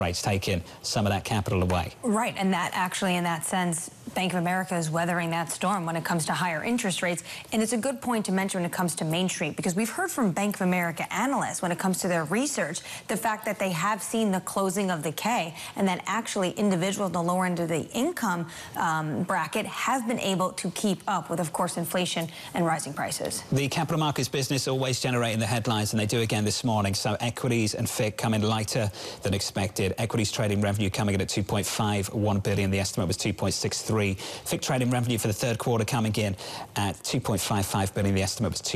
rates taking some of that capital away. Right, and that actually, in that sense, Bank of America is weathering that storm when it comes to higher interest rates. And it's a good point to mention when it comes to Main Street, because we've heard from Bank of America analysts when it comes to their research, the fact that they have seen the closing of the K, and that actually individuals at the lower end of the income bracket have been able to keep up with, of course, inflation and rising prices. The capital markets business always generating the headlines, and they do again this morning. So equities and FICC coming lighter than expected. Equities trading revenue coming in at $2.51 billion. The estimate was $2.63. FICC trading revenue for the third quarter coming in at $2.55 billion. The estimate was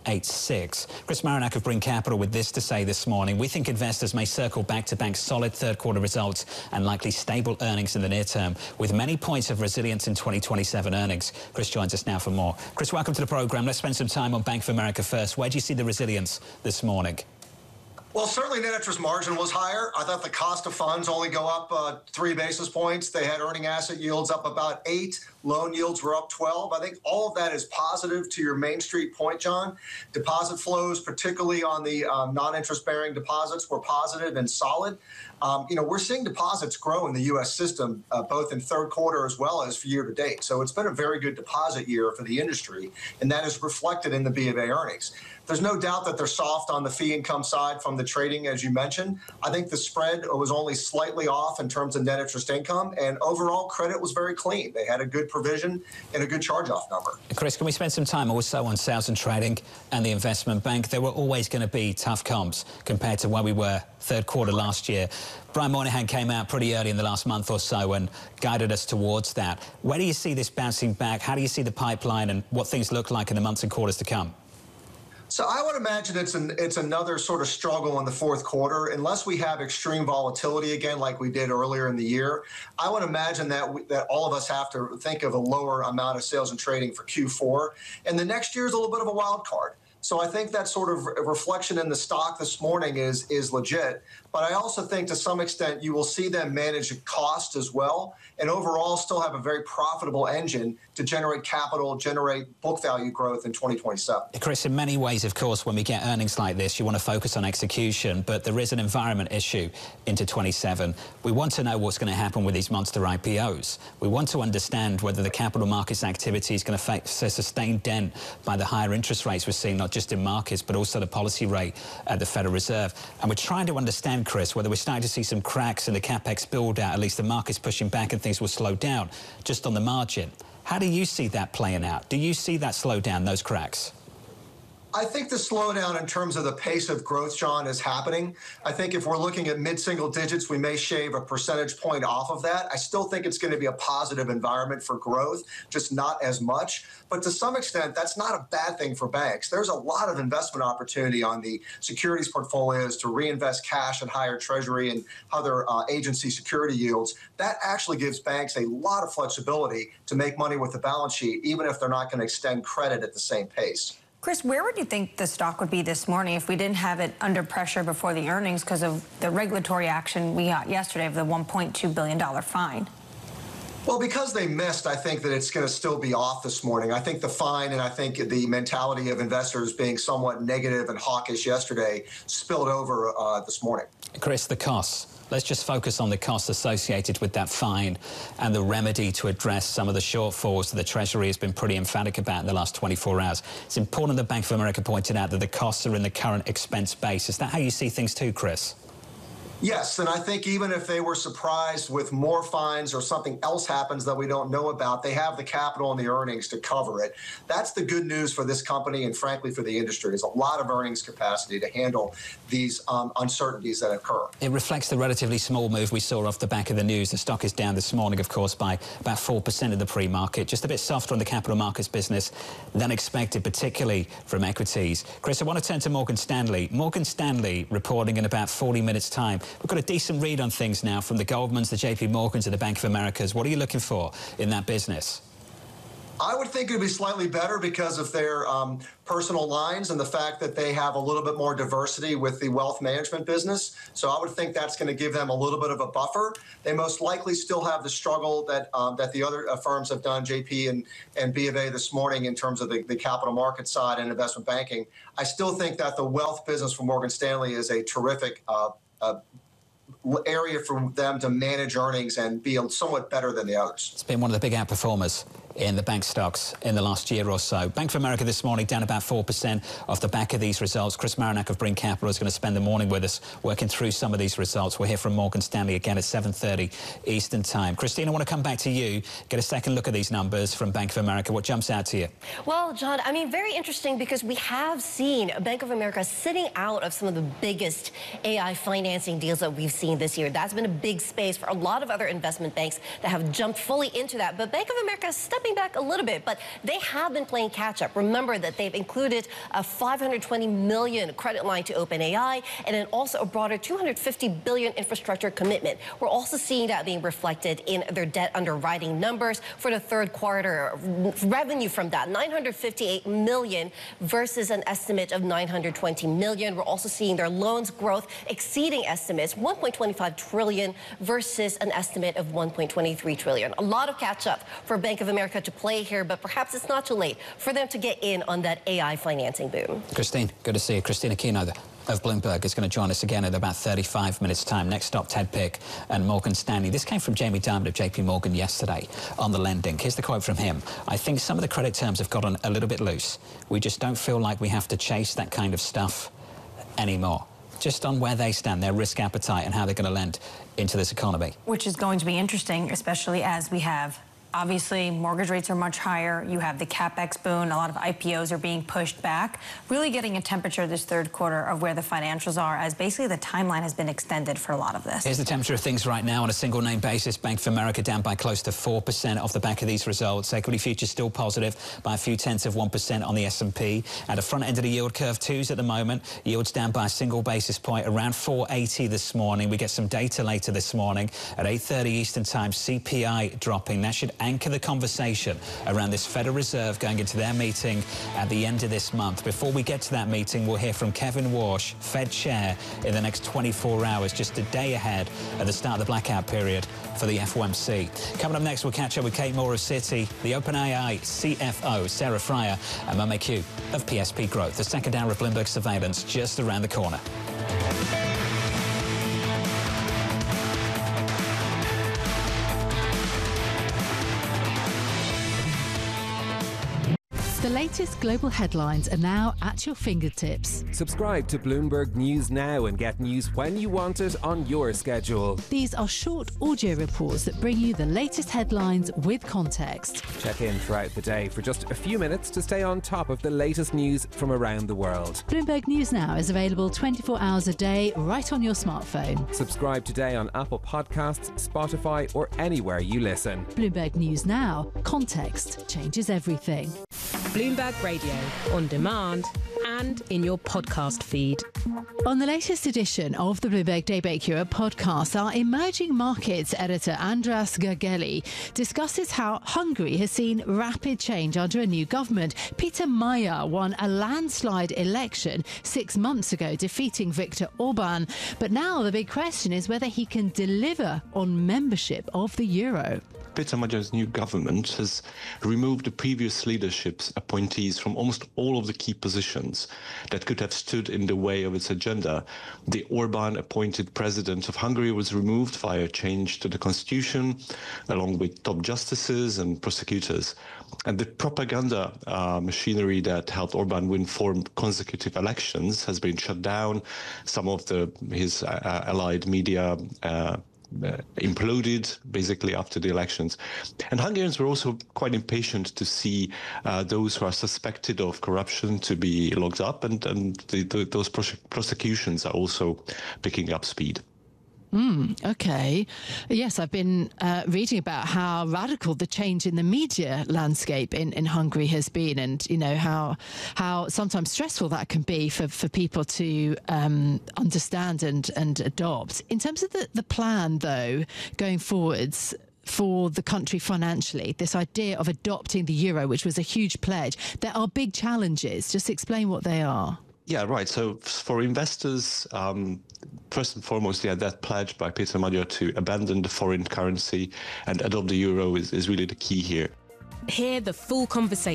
$2.86. Chris Marinac of Brean Capital with this to say this morning: we think investors may circle back to bank solid third quarter results and likely stable earnings in the near term, with many points of resilience in 2027 earnings. Chris joins us now for more. Chris, welcome to the program. Let's spend some time on Bank of America first. Where do you see the resilience this morning? Well, certainly net interest margin was higher. I thought the cost of funds only go up 3 basis points. They had earning asset yields up about 8. Loan yields were up 12. I think all of that is positive to your Main Street point, John. Deposit flows, particularly on the non-interest-bearing deposits, were positive and solid. We're seeing deposits grow in the U.S. system, both in third quarter as well as for year to date. So it's been a very good deposit year for the industry, and that is reflected in the B of A earnings. There's no doubt that they're soft on the fee income side from the trading, as you mentioned. I think the spread was only slightly off in terms of net interest income, and overall credit was very clean. They had a good provision and a good charge-off number. Chris, can we spend some time also on sales and trading and the investment bank? There were always going to be tough comps compared to where we were third quarter last year. Brian Moynihan came out pretty early in the last month or so and guided us towards that. Where do you see this bouncing back? How do you see the pipeline and what things look like in the months and quarters to come? So I would imagine it's another sort of struggle in the fourth quarter. Unless we have extreme volatility again like we did earlier in the year, I would imagine that all of us have to think of a lower amount of sales and trading for Q4. And the next year is a little bit of a wild card. So I think that sort of reflection in the stock this morning is legit. But I also think to some extent you will see them manage cost as well, and overall still have a very profitable engine to generate capital, generate book value growth in 2027. Chris, in many ways, of course, when we get earnings like this, you want to focus on execution, but there is an environment issue into 27. We want to know what's going to happen with these monster IPOs. We want to understand whether the capital markets activity is going to face a sustained dent by the higher interest rates we're seeing, not just in markets, but also the policy rate at the Federal Reserve. And we're trying to understand, Chris, whether we're starting to see some cracks in the CapEx build-out, at least the market's pushing back and things will slow down just on the margin. How do you see that playing out? Do you see that slow down, those cracks? I think the slowdown in terms of the pace of growth, John, is happening. I think if we're looking at mid-single digits, we may shave a percentage point off of that. I still think it's going to be a positive environment for growth, just not as much. But to some extent, that's not a bad thing for banks. There's a lot of investment opportunity on the securities portfolios to reinvest cash at higher treasury and other agency security yields. That actually gives banks a lot of flexibility to make money with the balance sheet, even if they're not going to extend credit at the same pace. Chris, where would you think the stock would be this morning if we didn't have it under pressure before the earnings because of the regulatory action we got yesterday of the $1.2 billion fine? Well, because they missed, I think that it's going to still be off this morning. I think the fine and I think the mentality of investors being somewhat negative and hawkish yesterday spilled over this morning. Chris, the costs. Let's just focus on the costs associated with that fine and the remedy to address some of the shortfalls that the Treasury has been pretty emphatic about in the last 24 hours. It's important that Bank of America pointed out that the costs are in the current expense base. Is that how you see things too, Chris? Yes, and I think even if they were surprised with more fines or something else happens that we don't know about, they have the capital and the earnings to cover it. That's the good news for this company and, frankly, for the industry. There's a lot of earnings capacity to handle these uncertainties that occur. It reflects the relatively small move we saw off the back of the news. The stock is down this morning, of course, by about 4% in the pre-market. Just a bit softer on the capital markets business than expected, particularly from equities. Chris, I want to turn to Morgan Stanley. Morgan Stanley reporting in about 40 minutes' time. We've got a decent read on things now from the Goldmans, the JP Morgans, and the Bank of Americas. What are you looking for in that business? I would think it would be slightly better because of their personal lines and the fact that they have a little bit more diversity with the wealth management business. So I would think that's going to give them a little bit of a buffer. They most likely still have the struggle that that the other firms have done, JP and B of A this morning, in terms of the capital market side and investment banking. I still think that the wealth business for Morgan Stanley is a terrific area for them to manage earnings and be somewhat better than the others. It's been one of the big outperformers in the bank stocks in the last year or so. Bank of America this morning down about 4% off the back of these results. Chris Marinac of Bring Capital is going to spend the morning with us working through some of these results. We'll hear from Morgan Stanley again at 7:30 Eastern Time. Christine, I want to come back to you, get a second look at these numbers from Bank of America. What jumps out to you? Well, John, I mean, very interesting because we have seen Bank of America sitting out of some of the biggest AI financing deals that we've seen this year. That's been a big space for a lot of other investment banks that have jumped fully into that. But Bank of America is stepping back a little bit, but they have been playing catch up. Remember that they've included a $520 million credit line to OpenAI and then also a broader $250 billion infrastructure commitment. We're also seeing that being reflected in their debt underwriting numbers for the third quarter. Revenue from that, $958 million versus an estimate of $920 million. We're also seeing their loans growth exceeding estimates, $1.25 trillion versus an estimate of $1.23 trillion. A lot of catch up for Bank of America to play here, but perhaps it's not too late for them to get in on that AI financing boom. Christine, good to see you. Christina Kino of Bloomberg is going to join us again in about 35 minutes' time. Next stop, Ted Pick and Morgan Stanley. This came from Jamie Dimon of JP Morgan yesterday on the lending. Here's the quote from him. I think some of the credit terms have gotten a little bit loose. We just don't feel like we have to chase that kind of stuff anymore. Just on where they stand, their risk appetite and how they're going to lend into this economy. Which is going to be interesting, especially as we have, obviously, mortgage rates are much higher. You have the CapEx boom. A lot of IPOs are being pushed back. Really getting a temperature this third quarter of where the financials are, as basically the timeline has been extended for a lot of this. Here's the temperature of things right now on a single name basis. Bank of America down by close to 4% off the back of these results. Equity futures still positive by a few tenths of 1% on the S&P. At the front end of the yield curve, twos at the moment. Yields down by a single basis point, around 480 this morning. We get some data later this morning at 8:30 Eastern Time. CPI dropping. That should anchor the conversation around this Federal Reserve going into their meeting at the end of this month. Before we get to that meeting, we'll hear from Kevin Warsh, Fed Chair, in the next 24 hours, just a day ahead at the start of the blackout period for the FOMC. Coming up next, we'll catch up with Kate Moore of Citi, the OpenAI CFO, Sarah Friar, and Mum McHugh of PSP Growth. The second hour of Bloomberg Surveillance just around the corner. The latest global headlines are now at your fingertips. Subscribe to Bloomberg News now and get news when you want it on your schedule. These are short audio reports that bring you the latest headlines with context. Check in throughout the day for just a few minutes to stay on top of the latest news from around the world. Bloomberg News Now is available 24 hours a day right on your smartphone. Subscribe today on Apple Podcasts, Spotify, or anywhere you listen. Bloomberg News Now. Context changes everything. Bloomberg Radio, on demand and in your podcast feed. On the latest edition of the Bloomberg Daybreak Europe podcast, our emerging markets editor Andras Gergely discusses how Hungary has seen rapid change under a new government. Peter Mayer won a landslide election 6 months ago, defeating Viktor Orban. But now the big question is whether he can deliver on membership of the euro. Peter Magyar's new government has removed the previous leadership's appointees from almost all of the key positions that could have stood in the way of its agenda. The Orban-appointed president of Hungary was removed via change to the constitution, along with top justices and prosecutors. And the propaganda machinery that helped Orban win 4 consecutive elections has been shut down. Some of his allied media imploded basically after the elections. And Hungarians were also quite impatient to see those who are suspected of corruption to be locked up, and those prosecutions are also picking up speed. Okay. Yes, I've been reading about how radical the change in the media landscape in Hungary has been, and you know how sometimes stressful that can be for people to understand and adopt. In terms of the plan, though, going forwards for the country financially, this idea of adopting the euro, which was a huge pledge, there are big challenges. Just explain what they are. Yeah, right. So for investors, first and foremost, that pledge by Peter Magyar to abandon the foreign currency and adopt the euro is really the key here. Hear the full conversation